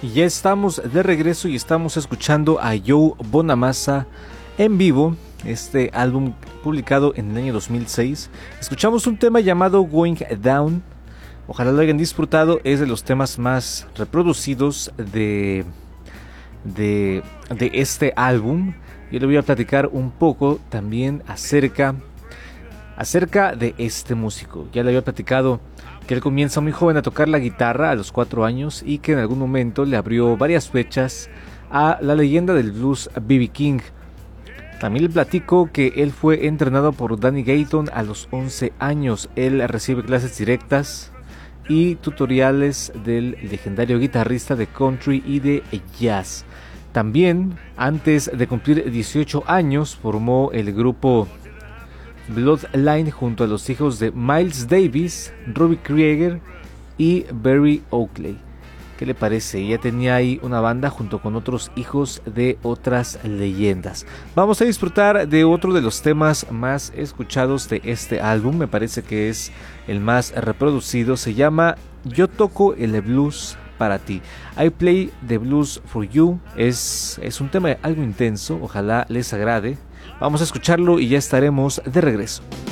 Y ya estamos de regreso y estamos escuchando a Joe Bonamassa en vivo, este álbum publicado en el año 2006. Escuchamos un tema llamado Going Down. Ojalá lo hayan disfrutado, es de los temas más reproducidos de este álbum. Yo le voy a platicar un poco también acerca de este músico. Ya le había platicado que él comienza muy joven a tocar la guitarra a los 4 años y que en algún momento le abrió varias fechas a la leyenda del blues B.B. King. También le platico que él fue entrenado por Danny Gatton a los 11 años. Él recibe clases directas y tutoriales del legendario guitarrista de country y de jazz. También, antes de cumplir 18 años, formó el grupo Bloodline junto a los hijos de Miles Davis, Robbie Krieger y Barry Oakley. ¿Qué le parece? Ya tenía ahí una banda junto con otros hijos de otras leyendas. Vamos a disfrutar de otro de los temas más escuchados de este álbum. Me parece que es el más reproducido. Se llama Yo toco el blues para ti. I play the blues for you. Es un tema algo intenso. Ojalá les agrade. Vamos a escucharlo y ya estaremos de regreso.